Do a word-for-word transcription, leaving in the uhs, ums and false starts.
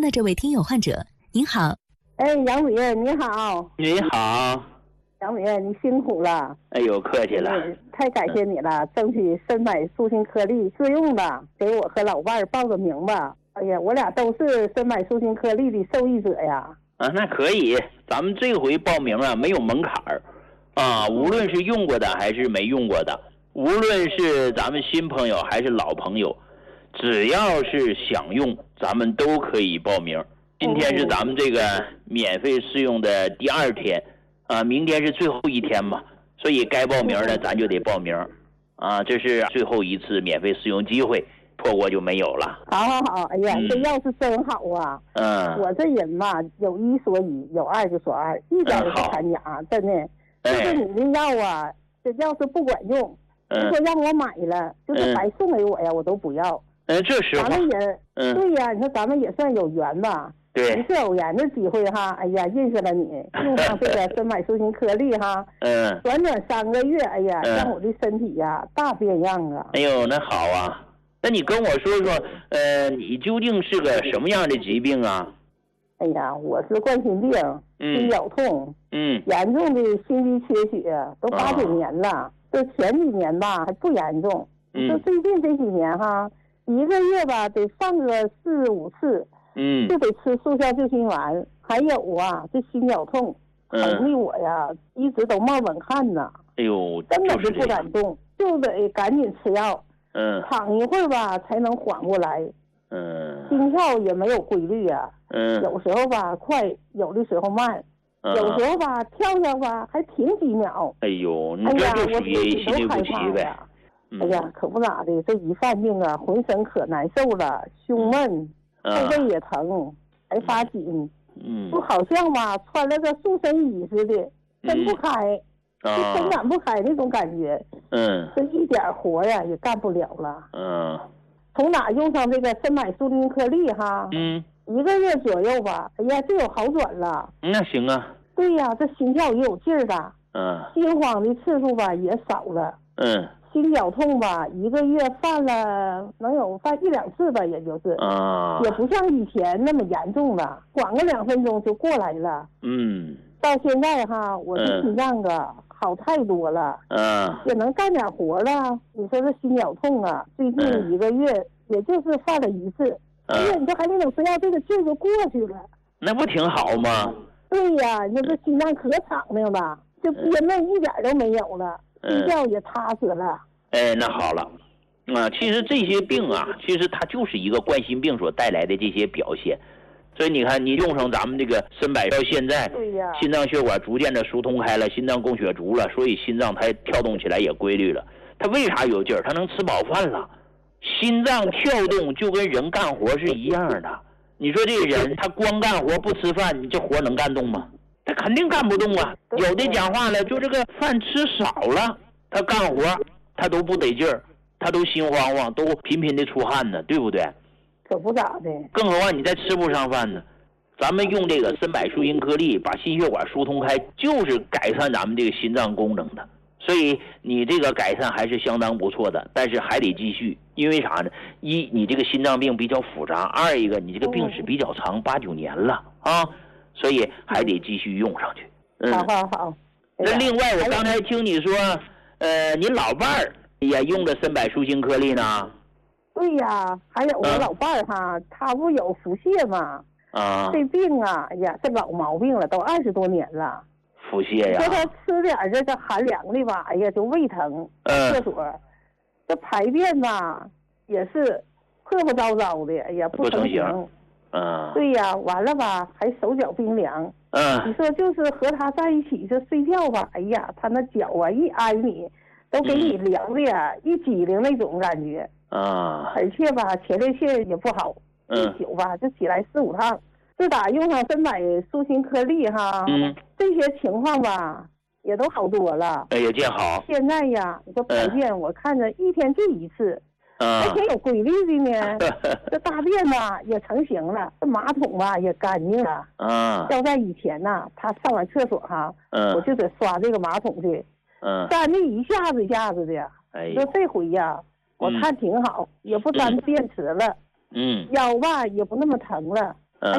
的这位听友患者，您好。 哎，杨主任你好。 你好。 杨主任你辛苦了。 哎呦，客气了。 太感谢你了，嗯、争取深百舒心颗粒自用的，给我和老伴儿报个名吧。哎呀，我俩都是深百舒心颗粒的受益者呀。 啊，那可以，咱们这回报名啊没有门槛儿，啊，无论是用过的还是没用过的，无论是咱们新朋友还是老朋友，只要是想用，咱们都可以报名。今天是咱们这个免费试用的第二天，啊，明天是最后一天嘛，所以该报名的咱就得报名，啊，这是最后一次免费试用机会。错过就没有了。 好好好，哎呀，嗯、这药是真好啊！嗯，我这人吧，有一说一，有二就说二，一点也不掺假，嗯、真的。就是你的药啊，这要是不管用，嗯、如果让我买了，就是白送给我呀，嗯、我都不要。 嗯，这是。 咱们也，嗯、对呀，你说咱们也算有缘吧。 对。 一次偶然的机会哈，哎呀，认识了你，用上这个深百舒心颗粒哈。嗯。短短三个月，哎呀，嗯、让我的身体呀大变样啊。 哎呦，那好啊。那你跟我说说，呃，你究竟是个什么样的疾病啊？ 哎呀，我是冠心病，心绞痛，嗯，严重的心肌缺血，都八九年了。这、哦、前几年吧还不严重，嗯，就最近这几年哈，一个月吧得放个四五次，嗯，就得吃速效救心丸。还有啊，这心绞痛，疼的我呀，嗯、一直都冒冷汗呢。 哎呦， 根本就不敢动，就得赶紧吃药。嗯，躺一会儿吧才能缓过来。嗯，心跳也没有规律啊。嗯，有时候吧快，有的时候慢，嗯、有时候吧跳跳吧还停几秒。 哎呦，你这就属于心律不齐呗。 哎呀，可不咋的，这一犯病啊，浑身可难受了，胸闷，后背也疼，还发紧。嗯，就好像吧穿了个塑身衣似的，伸不开。就伸展不开那种感觉，嗯，这一点活呀也干不了了，嗯，从哪用上这个深百舒心颗粒哈，嗯，一个月左右吧，哎呀，就有好转了。 那行啊。 对呀，这心跳也有劲儿的，嗯，心慌的次数吧也少了，嗯，心绞痛吧一个月犯了能有犯一两次吧，也就是，啊，也不像以前那么严重了，缓个两分钟就过来了，嗯。到现在哈，我的心脏啊、嗯、好太多了，嗯，也能干点活了。你说这心绞痛啊，最近一个月、嗯、也就是犯了一次，哎呀，你说还没等吃药，这个劲就过去了， 那不挺好吗？ 对呀，你说这心脏可敞亮了，就憋闷一点都没有了，睡觉也踏实了。 哎，那好了，啊，其实这些病啊，其实它就是一个冠心病所带来的这些表现。所以你看，你用上咱们这个深百到现在，对呀，心脏血管逐渐的疏通开了，心脏供血足了，所以心脏它跳动起来也规律了。它为啥有劲儿？它能吃饱饭了。心脏跳动就跟人干活是一样的。你说这个人他光干活不吃饭，你这活能干动吗？他肯定干不动啊。有的讲话了，就这个饭吃少了，他干活他都不得劲儿，他都心慌慌，都频频的出汗呢，对不对？ 可不咋的， 更何况你再吃不上饭呢。咱们用这个深百舒心颗粒把心血管疏通开，就是改善咱们这个心脏功能的。所以你这个改善还是相当不错的，但是还得继续。因为啥呢？一，你这个心脏病比较复杂；二一个，你这个病史比较长，八九年了啊，所以还得继续用上去。 嗯，好好好。 那另外，我刚才听你说，呃，您老伴儿也用的深百舒心颗粒呢？ 对呀，还有我老伴儿哈，啊、他不有腹泻吗？啊，这病啊，哎呀，这老毛病了，都二十多年了。 腹泻呀！ 说他吃点这个寒凉的吧，哎呀，就胃疼。嗯。厕所，这排便吧，也是破破糟糟的，哎呀，不成形。嗯。对呀，完了吧，还手脚冰凉。嗯。你说就是和他在一起这睡觉吧，哎呀，他那脚啊一挨你，都给你凉的呀，嗯、一激灵那种感觉。啊，而且吧，前列腺也不好，一宿吧就起来四五趟。自打用上深百舒心颗粒哈，嗯，这些情况吧也都好多了。 哎，也见好。 现在呀，这排便、嗯、我看着一天就一次，啊、而且有规律的呢。这大便吧也成型了，这马桶吧也干净了。啊，要在以前呐，他上完厕所哈，嗯，我就得刷这个马桶去，嗯，干的一下子一下子的。哎，说这回呀。我看挺好，嗯、也不沾便池了，嗯，腰吧也不那么疼了，